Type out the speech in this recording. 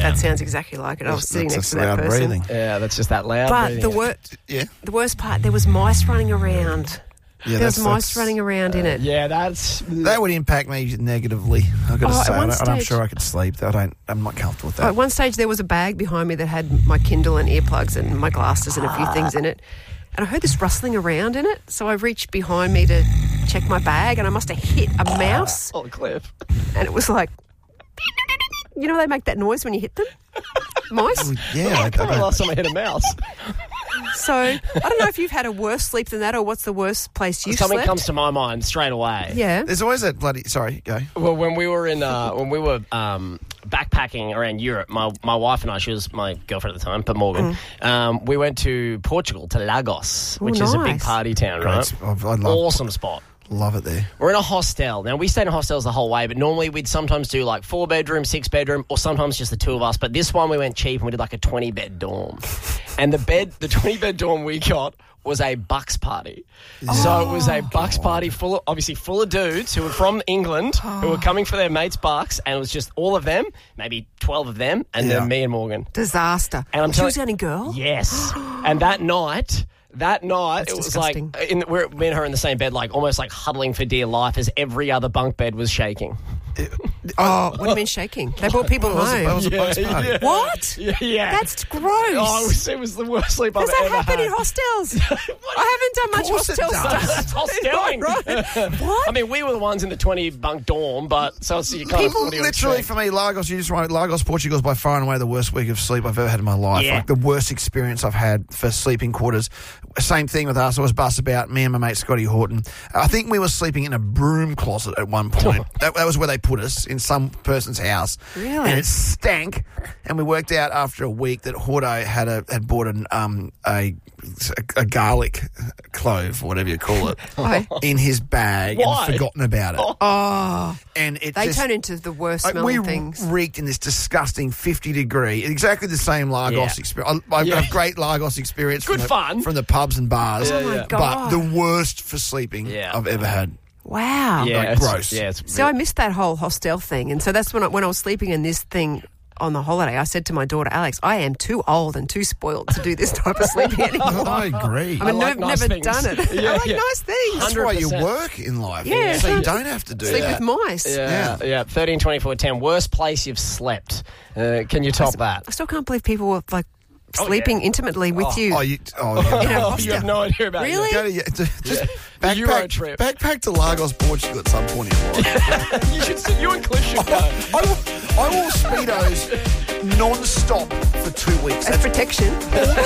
That sounds exactly like it. I was sitting next to that person. Breathing. Yeah, that's just that loud But breathing. the worst part, there was mice running around. Yeah, there was mice running around in it. Yeah, that would impact me negatively. I've got to say, I'm sure I could sleep. I'm not comfortable with that. At one stage, there was a bag behind me that had my Kindle and earplugs and my glasses and a few things in it. And I heard this rustling around in it, so I reached behind me to check my bag, and I must have hit a mouse. Oh, Cliff. And it was like, you know, they make that noise when you hit them. Mice. Yeah, I can't remember last time I hit a mouse. So I don't know if you've had a worse sleep than that, or what's the worst place you've Something slept? comes to my mind straight away. Yeah. There's always that bloody. Sorry, go. Well, when we were backpacking around Europe, my wife and I, she was my girlfriend at the time, but Morgan, we went to Portugal, to Lagos, which is a big party town, right? Awesome spot. Love it there. We're in a hostel. Now, we stayed in hostels the whole way, but normally we'd sometimes do like 4-bedroom, 6-bedroom, or sometimes just the two of us. But this one we went cheap and we did like a 20-bed dorm. And the 20-bed dorm we got was a bucks party. So it was a bucks party full of dudes who were from England, who were coming for their mates' bucks, and it was just all of them, maybe 12 of them, and then me and Morgan. Disaster. And she was the only girl? Yes. And that night, That's it was disgusting. like me and her in the same bed, like almost like huddling for dear life as every other bunk bed was shaking. What do you mean shaking? They brought people home. It was a bucks party. Yeah. What? Yeah. That's gross. Oh, it was the worst sleep I've Does ever that happen had. in hostels? I haven't done much hostel stuff. That's hosteling. Right. What? I mean, we were the ones in the 20-bunk dorm, but so you can't. People what do you literally, expect? for me, Lagos, you just write Lagos, Portugal is by far and away the worst week of sleep I've ever had in my life. Yeah. Like the worst experience I've had for sleeping quarters. Same thing with us. I was bus about me and my mate Scotty Horton. I think we were sleeping in a broom closet at one point. that was where they put us, in some person's house. Really? And it stank. And we worked out after a week that Horto had bought a garlic clove, whatever you call it, in his bag. Why? And forgotten about it. Oh. And it They turn into the worst smelling things. We reeked in this disgusting 50-degree, exactly the same Lagos experience. I've got a great Lagos experience Good fun. from the pubs and bars. Oh, my But God. the worst for sleeping I've ever had. Wow. Yeah, Like, gross. Yeah, So I missed that whole hostel thing. And so that's when I was sleeping in this thing on the holiday, I said to my daughter, Alex, I am too old and too spoiled to do this type of sleeping anymore. I agree. I mean, like I've nice never things. done it. I like nice things. That's why you 100%. work in life. Yeah, So you don't have to do Sleep that. with mice. Yeah. 13, 24, 10. Worst place you've slept. Can you top that? I still can't believe people were like sleeping intimately with you. Oh, in a You hostel. have no idea about Really? it. Just The Euro trip. backpack to Lagos, Portugal at some point in your life. You and Cliff should go. I wore Speedos non-stop for 2 weeks. As protection.